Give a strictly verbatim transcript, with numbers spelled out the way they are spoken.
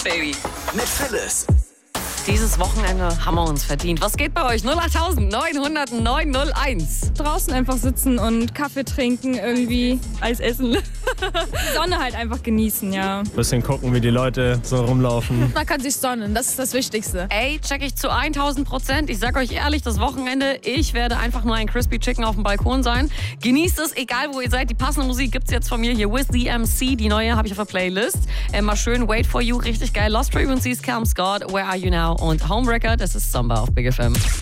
Baby. Mit Phyllis. Dieses Wochenende haben wir uns verdient. Was geht bei euch? null acht neun null null neun null eins. Draußen einfach sitzen und Kaffee trinken, irgendwie Eis essen. Die Sonne halt einfach genießen, ja. Bisschen gucken, wie die Leute so rumlaufen. Man kann sich sonnen, das ist das Wichtigste. Ey, check ich zu tausend Prozent. Ich sag euch ehrlich, das Wochenende, ich werde einfach nur ein Crispy Chicken auf dem Balkon sein. Genießt es, egal wo ihr seid. Die passende Musik gibt's jetzt von mir hier. With the M C, die neue habe ich auf der Playlist. Äh, mal schön Wait For You, richtig geil. Lost Frequencies, Calm Scott, Where Are You Now? Und Homewrecker, das ist Samba auf Big F M.